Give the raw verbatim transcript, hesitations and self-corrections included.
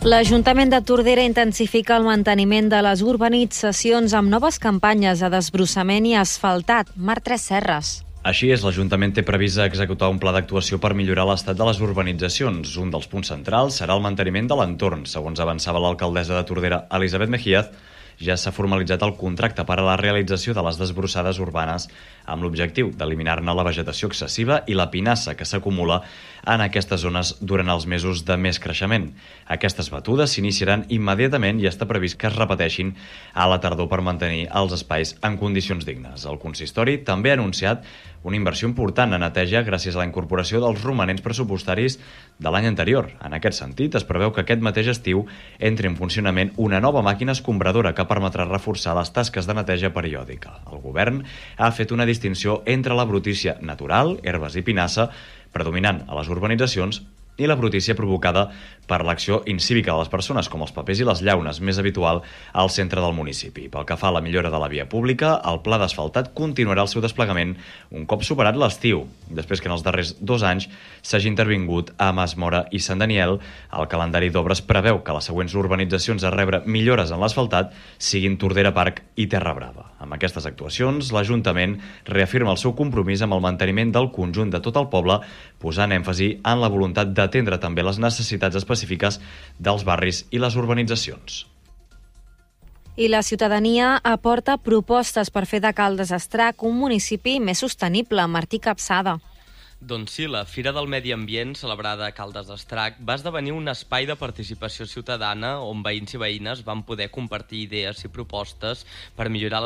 L'Ajuntament de Tordera intensifica el manteniment de les urbanitzacions amb noves campanyes de desbrossament i asfaltat. Mar Tres Serres. Així és, l'Ajuntament té previst executar un pla d'actuació per millorar l'estat de les urbanitzacions. Un dels punts centrals serà el manteniment de l'entorn. Segons avançava l'alcaldessa de Tordera, Elisabet Mejías, ja s'ha formalitzat el contracte per a la realització de les desbrossades urbanes amb l'objectiu d'eliminar-ne la vegetació excessiva i la pinassa que s'acumula en aquestes zones durant els mesos de més creixement. Aquestes batudes s'iniciaran immediatament i està previst que es repeteixin a la tardor per mantenir els espais en condicions dignes. El consistori també ha anunciat una inversió important en neteja gràcies a la incorporació dels romanents pressupostaris de l'any anterior. En aquest sentit, es preveu que aquest mateix estiu entri en funcionament una nova màquina escombradora que permetrà reforçar les tasques de neteja periòdica. El govern ha fet una distinció entre la brutícia natural, herbes i pinassa, predominant a les urbanitzacions, i la brutícia provocada per l'acció incívica de les persones, com els papers i les llaunes, més habitual al centre del municipi. Pel que fa a la millora de la via pública, el pla d'asfaltat continuarà el seu desplegament un cop superat l'estiu, després que en els darrers dos anys s'hagi intervingut a Mas Mora i Sant Daniel. El calendari d'obres preveu que les següents urbanitzacions a rebre millores en l'asfaltat siguin Tordera Park i Terra Brava. Amb aquestes actuacions, l'Ajuntament reafirma el seu compromís amb el manteniment del conjunt de tot el poble, posant èmfasi en la voluntat d'atendre també les necessitats específiques dels barris i les urbanitzacions. I la ciutadania aporta propostes per fer de Caldes d'Estrac un municipi més sostenible. Martí Capçada. Doncs sí, la Fira del Medi Ambient, celebrada a Caldes d'Estrac, va esdevenir un espai de participació ciutadana on veïns i veïnes van poder compartir idees i propostes per millorar